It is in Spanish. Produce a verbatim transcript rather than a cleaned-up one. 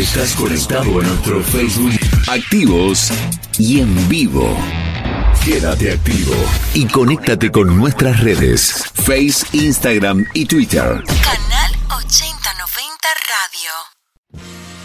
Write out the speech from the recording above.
Estás conectado a nuestro Facebook. Activos y en vivo. Quédate activo y conéctate con nuestras redes. Face, Instagram y Twitter. Canal ochenta noventa Radio.